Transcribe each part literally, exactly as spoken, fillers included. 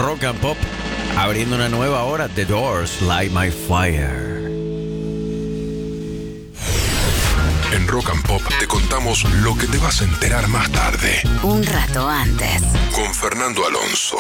Rock and Pop, abriendo una nueva hora, The Doors, Light My Fire. En Rock and Pop te contamos lo que te vas a enterar más tarde. Un rato antes. Con Fernando Alonso.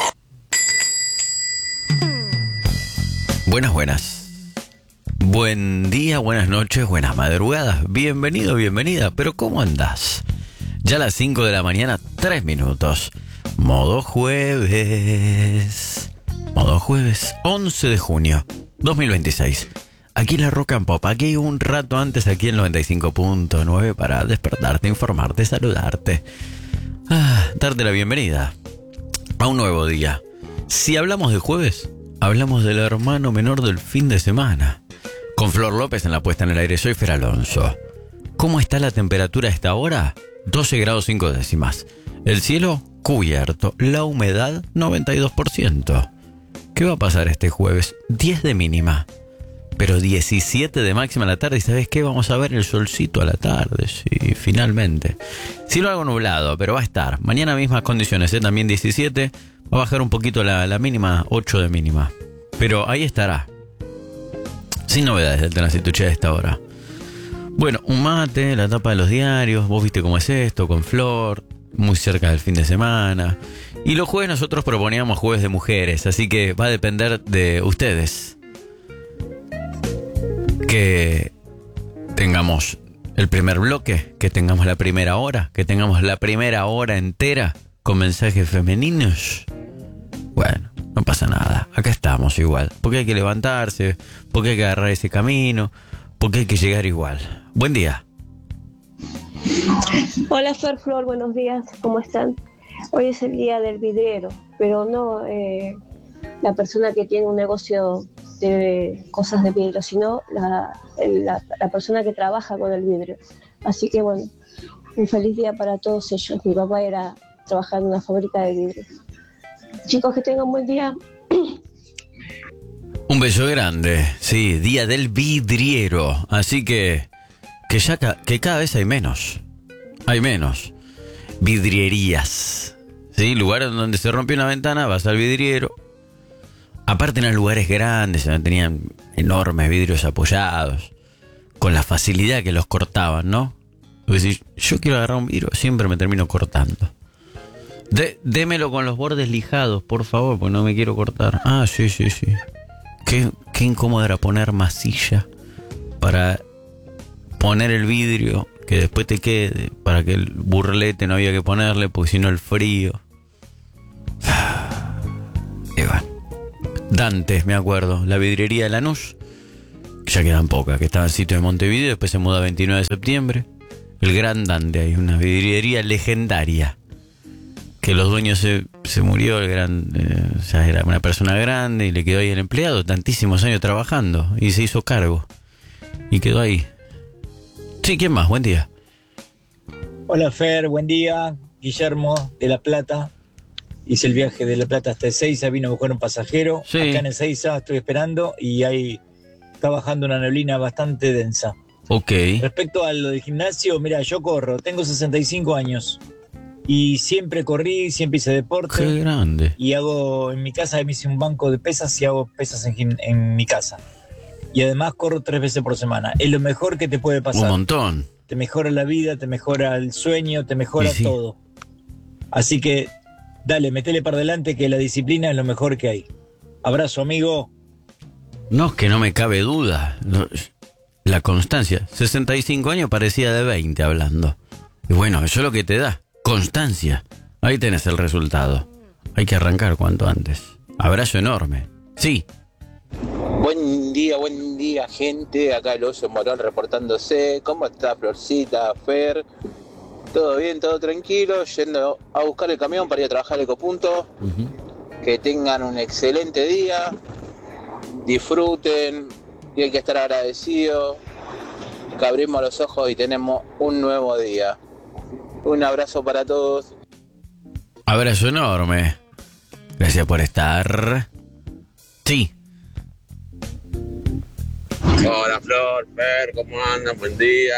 Buenas, buenas. Buen día, buenas noches, buenas madrugadas. Bienvenido, bienvenida. Pero ¿cómo andás? Ya a las cinco de la mañana, tres minutos. Modo jueves. Modo jueves, once de junio, dos mil veintiséis. Aquí en la Rock and Pop, aquí un rato antes, aquí en noventa y cinco punto nueve para despertarte, informarte, saludarte. Ah, darte la bienvenida a un nuevo día. Si hablamos de jueves, hablamos del hermano menor del fin de semana. Con Flor López en la puesta en el aire, soy Fer Alonso. ¿Cómo está la temperatura a esta hora? doce grados cinco décimas. El cielo cubierto, la humedad noventa y dos por ciento. ¿Qué va a pasar este jueves? diez de mínima, pero diecisiete de máxima a la tarde. ¿Y sabes qué? Vamos a ver el solcito a la tarde, sí, finalmente. Cielo algo nublado, pero va a estar. Mañana mismas condiciones, ¿eh? También diecisiete. Va a bajar un poquito la, la mínima, ocho de mínima. Pero ahí estará. Sin novedades del tránsito a esta hora. Bueno, un mate, la tapa de los diarios. Vos viste cómo es esto, con Flor. Muy cerca del fin de semana. Y los jueves nosotros proponíamos jueves de mujeres. Así que va a depender de ustedes que tengamos el primer bloque, que tengamos la primera hora, que tengamos la primera hora entera con mensajes femeninos. Bueno, no pasa nada, acá estamos igual, porque hay que levantarse, porque hay que agarrar ese camino, porque hay que llegar igual. Buen día. Hola Fer, Flor, buenos días, ¿cómo están? Hoy es el día del vidriero, pero no eh, la persona que tiene un negocio de cosas de vidrio, sino la, la, la persona que trabaja con el vidrio. Así que bueno, un feliz día para todos ellos. Mi papá era trabajar en una fábrica de vidrio. Chicos, que tengan un buen día. Un beso grande, sí, día del vidriero. Así que que ya ca- que cada vez hay menos. Hay menos vidrierías. Sí, lugares donde se rompe una ventana, vas al vidriero. Aparte eran lugares grandes, tenían enormes vidrios apoyados, con la facilidad que los cortaban, ¿no? Porque si yo quiero agarrar un vidrio, siempre me termino cortando. De, démelo con los bordes lijados, por favor, porque no me quiero cortar. Ah, sí, sí, sí. Qué, qué incómodo era poner masilla para poner el vidrio, que después te quede, para que el burlete no había que ponerle, porque si no el frío. Y bueno. Dantes, me acuerdo, la vidriería de Lanús, que ya quedan pocas, que estaba en sitio de Montevideo, después se muda veintinueve de septiembre. El Gran Dante, hay una vidriería legendaria, que los dueños se, se murió, el gran, eh, o sea, era una persona grande y le quedó ahí el empleado, tantísimos años trabajando, y se hizo cargo, y quedó ahí. Sí, ¿quién más? Buen día. Hola Fer, buen día, Guillermo de La Plata. Hice el viaje de La Plata hasta Ezeiza, vino a buscar un pasajero. Sí. Acá en Ezeiza estoy esperando y ahí está bajando una neblina bastante densa. Ok. Respecto a lo del gimnasio, mira, yo corro, tengo sesenta y cinco años y siempre corrí, siempre hice deporte. Qué grande. Y hago en mi casa, me hice un banco de pesas y hago pesas en, gim- en mi casa. Y además corro tres veces por semana. Es lo mejor que te puede pasar. Un montón. Te mejora la vida, te mejora el sueño, te mejora sí. todo. Así que dale, metele para adelante que la disciplina es lo mejor que hay. Abrazo, amigo. No, es que no me cabe duda. No, la constancia. sesenta y cinco años parecía de veinte hablando. Y bueno, eso es lo que te da. Constancia. Ahí tenés el resultado. Hay que arrancar cuanto antes. Abrazo enorme. Sí. Buen día, buen día, gente. Acá el Oso Morón reportándose. ¿Cómo está Florcita, Fer? Todo bien, todo tranquilo, yendo a buscar el camión para ir a trabajar al Ecopunto. Uh-huh. Que tengan un excelente día, disfruten, y hay que estar agradecidos, que abrimos los ojos y tenemos un nuevo día. Un abrazo para todos. Abrazo enorme. Gracias por estar. Sí. Hola Flor, Fer, ¿cómo andan? Buen día.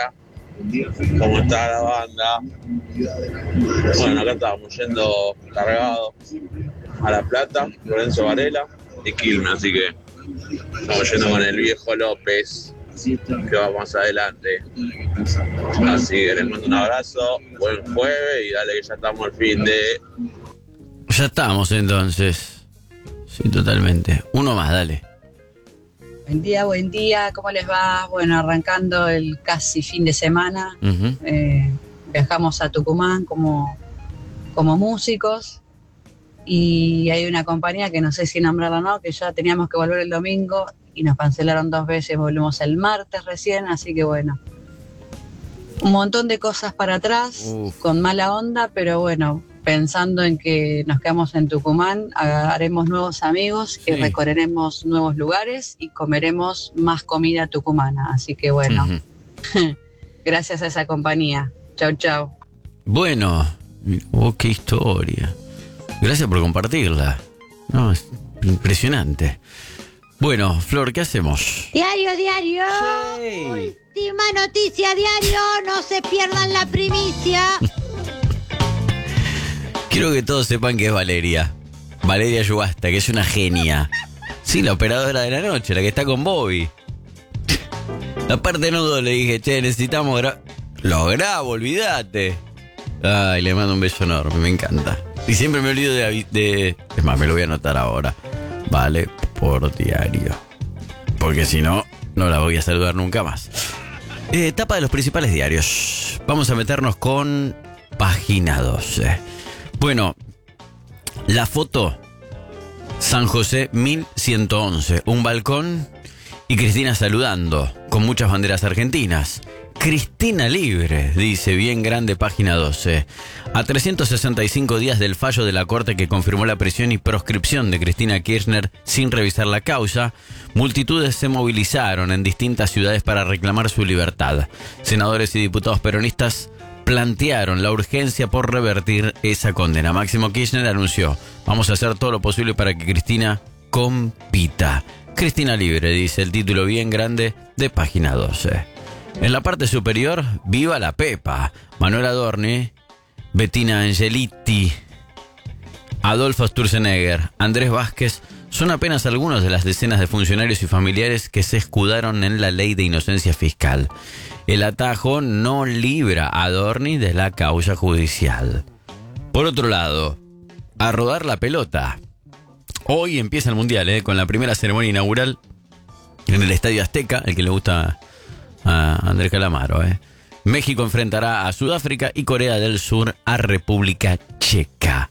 ¿Cómo está la banda? Bueno, acá estábamos yendo cargados a La Plata, Lorenzo Varela y Quilmes, así que estamos yendo con el viejo López, que va más adelante. Así que les mando un abrazo, buen jueves y dale que ya estamos al fin de... Ya estamos entonces. Sí, totalmente. Uno más, dale. Buen día, buen día, ¿cómo les va? Bueno, arrancando el casi fin de semana, uh-huh. eh, viajamos a Tucumán como, como músicos y hay una compañía que no sé si nombrarla o no, que ya teníamos que volver el domingo y nos cancelaron dos veces, volvemos el martes recién, así que bueno, un montón de cosas para atrás, Uf. con mala onda, pero bueno, pensando en que nos quedamos en Tucumán, haremos nuevos amigos, sí. y recorreremos nuevos lugares y comeremos más comida tucumana. Así que bueno, uh-huh. gracias a esa compañía. Chau, chau. Bueno, oh, qué historia. Gracias por compartirla. No, es impresionante. Bueno, Flor, ¿qué hacemos? Diario, diario. Sí. Última noticia, diario. No se pierdan la primicia. Quiero que todos sepan que es Valeria. Valeria Yugasta, que es una genia. Sí, la operadora de la noche, la que está con Bobby. Aparte no le dije, che, necesitamos grabar. Lo grabo, olvídate. Ay, le mando un beso enorme, me encanta. Y siempre me olvido de... de... Es más, me lo voy a anotar ahora. Vale, por diario. Porque si no, no la voy a saludar nunca más. Eh, etapa de los principales diarios. Vamos a meternos con Página doce. Bueno, la foto, San José mil ciento once, un balcón y Cristina saludando, con muchas banderas argentinas. Cristina libre, dice bien grande Página doce. A trescientos sesenta y cinco días del fallo de la Corte que confirmó la prisión y proscripción de Cristina Kirchner sin revisar la causa, multitudes se movilizaron en distintas ciudades para reclamar su libertad. Senadores y diputados peronistas plantearon la urgencia por revertir esa condena. Máximo Kirchner anunció, vamos a hacer todo lo posible para que Cristina compita. Cristina libre, dice el título bien grande de Página doce. En la parte superior, viva la Pepa. Manuel Adorni, Bettina Angeliti, Adolfo Sturzenegger, Andrés Vázquez son apenas algunos de las decenas de funcionarios y familiares que se escudaron en la ley de inocencia fiscal. El atajo no libra a Adorni de la causa judicial. Por otro lado, a rodar la pelota. Hoy empieza el Mundial, ¿eh? Con la primera ceremonia inaugural en el Estadio Azteca, el que le gusta a Andrés Calamaro. ¿eh? México enfrentará a Sudáfrica y Corea del Sur a República Checa.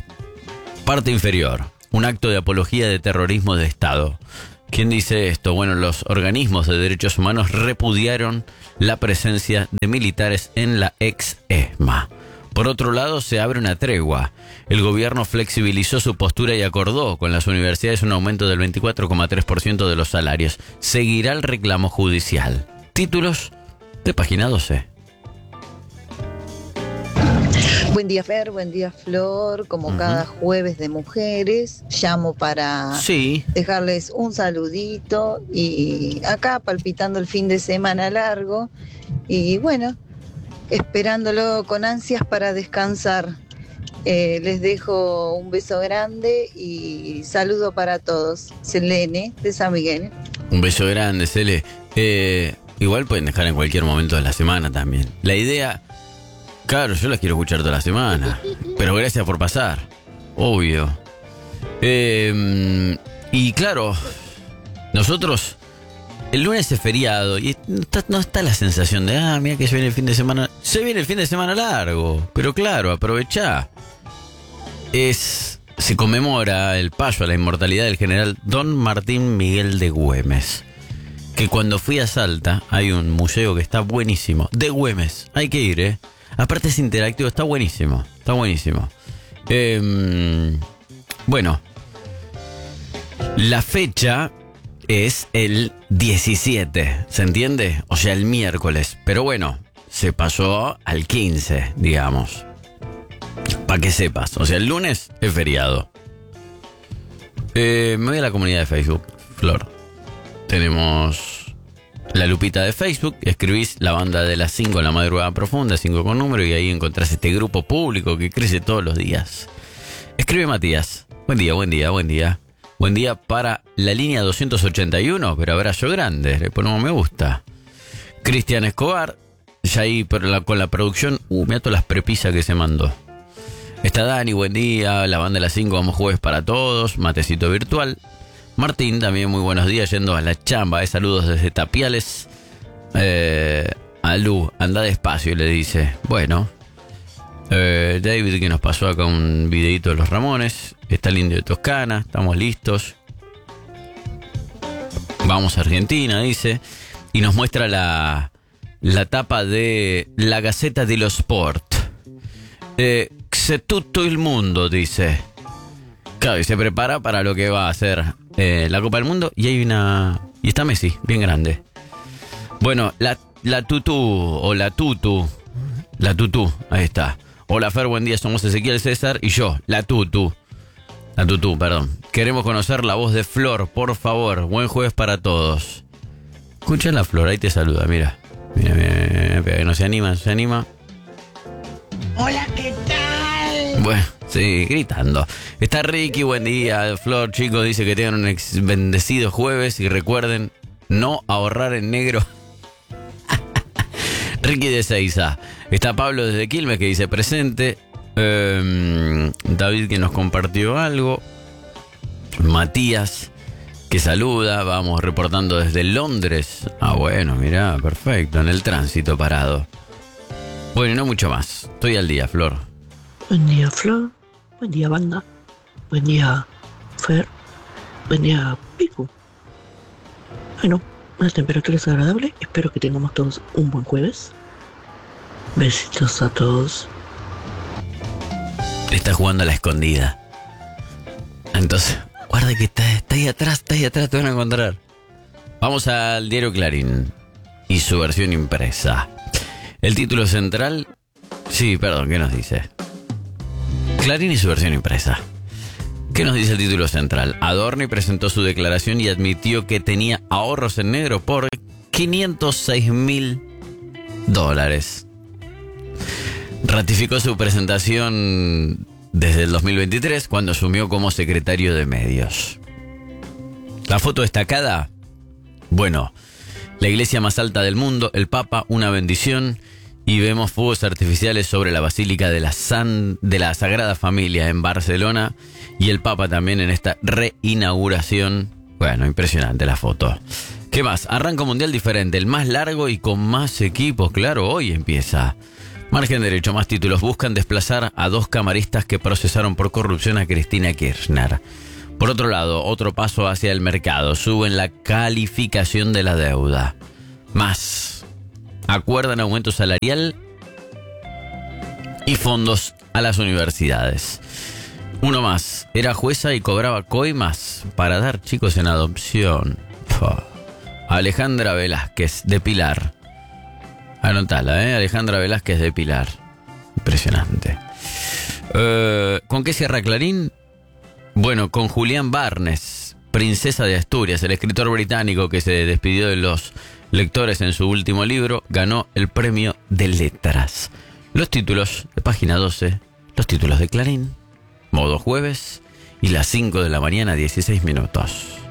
Parte inferior, un acto de apología de terrorismo de Estado. ¿Quién dice esto? Bueno, los organismos de derechos humanos repudiaron la presencia de militares en la ex ESMA. Por otro lado, se abre una tregua. El gobierno flexibilizó su postura y acordó con las universidades un aumento del veinticuatro coma tres por ciento de los salarios. Seguirá el reclamo judicial. Títulos de Página doce. Buen día, Fer, buen día, Flor. Como uh-huh. cada jueves de mujeres, llamo para sí. dejarles un saludito y acá palpitando el fin de semana largo y bueno, esperándolo con ansias para descansar. Eh, les dejo un beso grande y saludo para todos. Selene, de San Miguel. Un beso grande, Cele. Eh, igual pueden dejar en cualquier momento de la semana también. La idea... Claro, yo las quiero escuchar toda la semana. Pero gracias por pasar. Obvio. Eh, y claro, nosotros... El lunes es feriado y no está, no está la sensación de, ah, mira que se viene el fin de semana. Se viene el fin de semana largo. Pero claro, aprovechá. Es... Se conmemora el paso a la inmortalidad del general Don Martín Miguel de Güemes. Que cuando fui a Salta hay un museo que está buenísimo. De Güemes. Hay que ir, ¿eh? Aparte es interactivo, está buenísimo, está buenísimo. Eh, bueno, la fecha es el diecisiete, ¿se entiende? O sea, el miércoles. Pero bueno, se pasó al quince, digamos. Para que sepas. O sea, el lunes es feriado. Eh, me voy a la comunidad de Facebook, Flor. Tenemos la lupita de Facebook, escribís la banda de las cinco en la madrugada profunda, cinco con número, y ahí encontrás este grupo público que crece todos los días. Escribe Matías. Buen día, buen día, buen día. Buen día para la línea doscientos ochenta y uno, pero abrazo grande, le ponemos me gusta. Cristian Escobar, ya ahí con la producción, uh, mira todas las prepisas que se mandó. Está Dani, buen día, la banda de las cinco, vamos jueves para todos, matecito virtual. Martín, también muy buenos días, yendo a la chamba, eh, saludos desde Tapiales. Eh, a Lu, anda despacio, le dice. Bueno, eh, David, que nos pasó acá un videito de los Ramones. Está el Indio de Toscana, estamos listos. Vamos a Argentina, dice. Y nos muestra la, la tapa de la Gaceta dello Sport. Eh, C'è tutto il mundo, dice. Claro, y se prepara para lo que va a hacer eh, la Copa del Mundo. Y hay una... Y está Messi, bien grande. Bueno, la, la Tutu, o la Tutu. La Tutu, ahí está. Hola Fer, buen día, somos Ezequiel César y yo, la Tutu. La Tutu, perdón. Queremos conocer la voz de Flor, por favor. Buen jueves para todos. Escucha la Flor, ahí te saluda, mira. Mira, mira, mira, no se anima, no se anima. Hola, ¿qué tal? Bueno, sí, gritando. Está Ricky, buen día. Flor, chicos, dice que tengan un ex bendecido jueves y recuerden no ahorrar en negro. Ricky de Seiza. Está Pablo desde Quilmes que dice presente. Eh, David que nos compartió algo. Matías que saluda. Vamos reportando desde Londres. Ah, bueno, mirá, perfecto. En el tránsito parado. Bueno, y no mucho más. Estoy al día, Flor. Buen día, Flor. Buen día, banda. Buen día, Fer. Buen día, Pico. Bueno, una temperatura es agradable. Espero que tengamos todos un buen jueves. Besitos a todos. Está jugando a la escondida. Entonces, guarda que está, está ahí atrás, está ahí atrás, te van a encontrar. Vamos al diario Clarín y su versión impresa. El título central... Sí, perdón, ¿qué nos dice? Clarín y su versión impresa. ¿Qué nos dice el título central? Adorni presentó su declaración y admitió que tenía ahorros en negro por quinientos seis mil dólares. Ratificó su presentación desde el dos mil veintitrés, cuando asumió como secretario de medios. La foto destacada... Bueno, la iglesia más alta del mundo, el Papa, una bendición... Y vemos fuegos artificiales sobre la Basílica de la, San, de la Sagrada Familia en Barcelona. Y el Papa también en esta reinauguración. Bueno, impresionante la foto. ¿Qué más? Arranca un mundial diferente, el más largo y con más equipos. Claro, hoy empieza. Margen derecho, más títulos. Buscan desplazar a dos camaristas que procesaron por corrupción a Cristina Kirchner. Por otro lado, otro paso hacia el mercado. Suben la calificación de la deuda. Más. Acuerdan aumento salarial y fondos a las universidades. Uno más. Era jueza y cobraba coimas para dar chicos en adopción. Puh. Alejandra Velázquez, de Pilar. Anotala, ¿eh? Alejandra Velázquez, de Pilar. Impresionante. Eh, ¿Con qué cierra Clarín? Bueno, con Julián Barnes, princesa de Asturias, el escritor británico que se despidió de los lectores en su último libro, ganó el premio de letras. Los títulos de página doce, los títulos de Clarín, modo jueves y las cinco de la mañana, dieciséis minutos.